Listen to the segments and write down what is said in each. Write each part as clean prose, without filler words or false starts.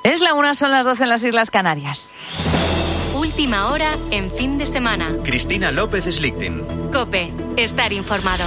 Es la 1, son las 12 en las Islas Canarias. Última hora en fin de semana. Cristina López Slichting. COPE, estar informado.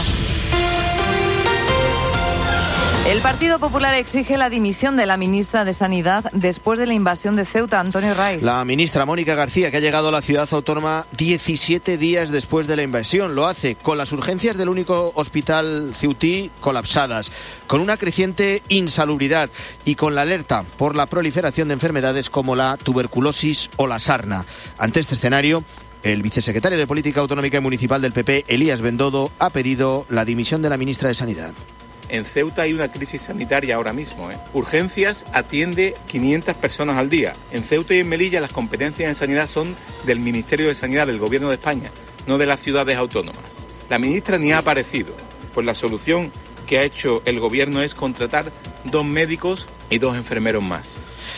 El Partido Popular exige la dimisión de la ministra de Sanidad después de la invasión de Ceuta, Antonio Raiz. La ministra Mónica García, que ha llegado a la ciudad autónoma 17 días después de la invasión, lo hace con las urgencias del único hospital ceutí colapsadas, con una creciente insalubridad y con la alerta por la proliferación de enfermedades como la tuberculosis o la sarna. Ante este escenario, el vicesecretario de Política Autonómica y Municipal del PP, Elías Bendodo, ha pedido la dimisión de la ministra de Sanidad. En Ceuta hay una crisis sanitaria ahora mismo. Urgencias atiende 500 personas al día. En Ceuta y en Melilla las competencias en sanidad son del Ministerio de Sanidad del Gobierno de España, no de las ciudades autónomas. La ministra ni ha aparecido, pues la solución que ha hecho el Gobierno es contratar 2 médicos y 2 enfermeros más.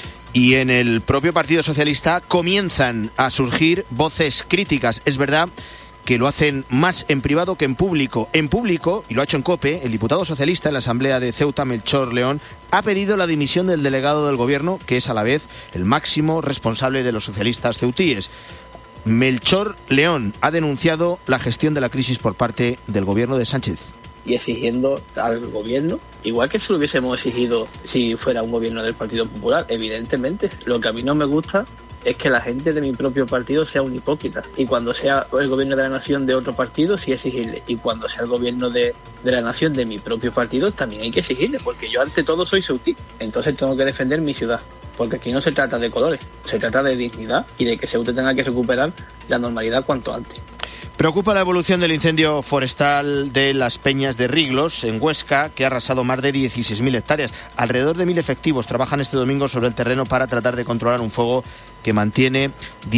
Y en el propio Partido Socialista comienzan a surgir voces críticas. Es verdad que lo hacen más en privado que en público. En público, y lo ha hecho en COPE, el diputado socialista en la Asamblea de Ceuta, Melchor León, ha pedido la dimisión del delegado del Gobierno, que es a la vez el máximo responsable de los socialistas ceutíes. Melchor León ha denunciado la gestión de la crisis por parte del Gobierno de Sánchez. Y exigiendo al Gobierno, igual que si lo hubiésemos exigido si fuera un Gobierno del Partido Popular, evidentemente. Lo que a mí no me gusta es que la gente de mi propio partido sea un hipócrita. Y cuando sea el gobierno de la nación de otro partido, sí exigirle. Y cuando sea el gobierno de la nación de mi propio partido, también hay que exigirle. Porque yo ante todo soy ceutí. Entonces tengo que defender mi ciudad. Porque aquí no se trata de colores, se trata de dignidad y de que Ceuta tenga que recuperar la normalidad cuanto antes. Preocupa la evolución del incendio forestal de las Peñas de Riglos, en Huesca, que ha arrasado más de 16.000 hectáreas. Alrededor de 1.000 efectivos trabajan este domingo sobre el terreno para tratar de controlar un fuego que mantiene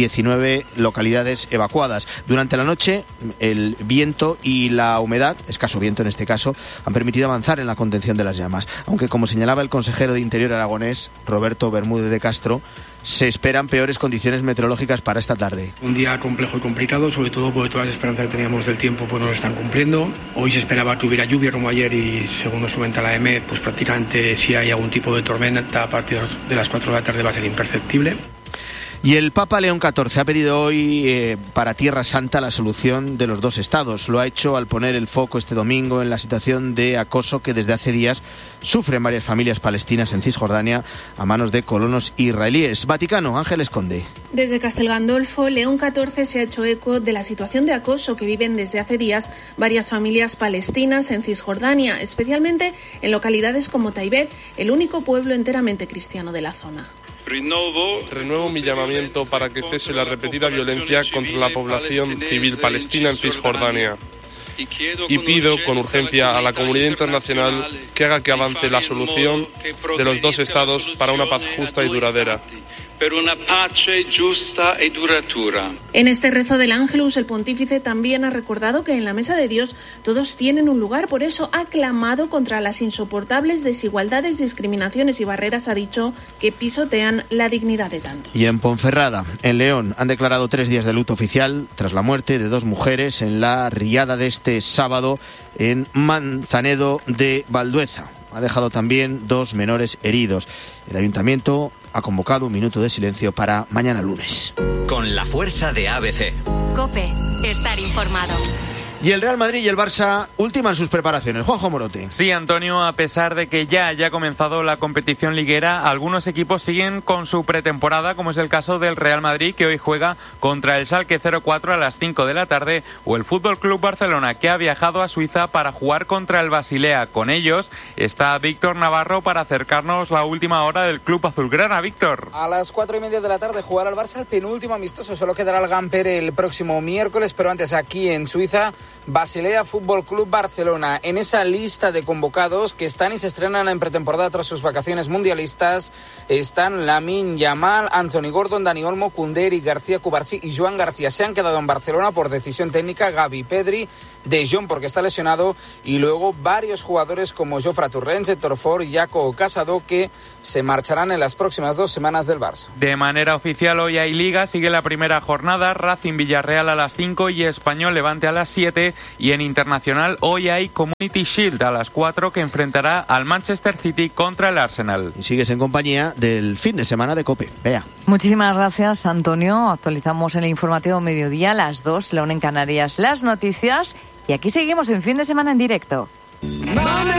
19 localidades evacuadas. Durante la noche, el viento y la humedad, escaso viento en este caso, han permitido avanzar en la contención de las llamas. Aunque, como señalaba el consejero de Interior aragonés, Roberto Bermúdez de Castro, se esperan peores condiciones meteorológicas para esta tarde. Un día complejo y complicado, sobre todo porque todas las esperanzas que teníamos del tiempo pues no lo están cumpliendo. Hoy se esperaba que hubiera lluvia como ayer y según nos comenta la EMET, pues prácticamente si hay algún tipo de tormenta a partir de las 4 de la tarde va a ser imperceptible. Y el Papa León XIV ha pedido hoy para Tierra Santa la solución de los 2 estados. Lo ha hecho al poner el foco este domingo en la situación de acoso que desde hace días sufren varias familias palestinas en Cisjordania a manos de colonos israelíes. Vaticano, Ángeles Conde. Desde Castel Gandolfo, León XIV se ha hecho eco de la situación de acoso que viven desde hace días varias familias palestinas en Cisjordania, especialmente en localidades como Taibet, el único pueblo enteramente cristiano de la zona. Renuevo mi llamamiento para que cese la repetida violencia contra la población civil palestina en Cisjordania. Y pido con urgencia a la comunidad internacional que haga que avance la solución de los 2 estados para una paz justa y duradera. En este rezo del Ángelus, el pontífice también ha recordado que en la mesa de Dios todos tienen un lugar, por eso ha clamado contra las insoportables desigualdades, discriminaciones y barreras, ha dicho, que pisotean la dignidad de tantos. Y en Ponferrada, en León, han declarado 3 días de luto oficial tras la muerte de 2 mujeres en la riada de este sábado en Manzanedo de Valdueza. Ha dejado también 2 menores heridos. El ayuntamiento ha convocado un minuto de silencio para mañana lunes. Con la fuerza de ABC. COPE, estar informado. Y el Real Madrid y el Barça ultiman sus preparaciones. Juanjo Morote. Sí, Antonio, a pesar de que ya haya comenzado la competición liguera, algunos equipos siguen con su pretemporada, como es el caso del Real Madrid, que hoy juega contra el Schalke 04 a las 5 de la tarde, o el FC Barcelona, que ha viajado a Suiza para jugar contra el Basilea. Con ellos está Víctor Navarro para acercarnos la última hora del club azulgrana. Víctor. A las 4:30 de la tarde jugará el Barça el penúltimo amistoso. Solo quedará el Gamper el próximo miércoles, pero antes aquí en Suiza, Basilea Fútbol Club Barcelona. En esa lista de convocados que están y se estrenan en pretemporada tras sus vacaciones mundialistas están Lamine Yamal, Anthony Gordon, Dani Olmo, Koundé, Eric García, Cubarsí y Joan García. Se han quedado en Barcelona por decisión técnica Gavi, Pedri, De Jong porque está lesionado y luego varios jugadores como Jofre Torrents, Héctor Ford y Jaco Casado que se marcharán en las próximas 2 semanas del Barça. De manera oficial hoy hay Liga, sigue la primera jornada, Racing Villarreal a las 5 y Español Levante a las 7. 7 y en internacional hoy hay Community Shield a las 4 que enfrentará al Manchester City contra el Arsenal. Y sigues en compañía del fin de semana de COPE. Vea. Muchísimas gracias, Antonio. Actualizamos en el informativo mediodía a las 2, la 1 en Canarias, las noticias. Y aquí seguimos en fin de semana en directo.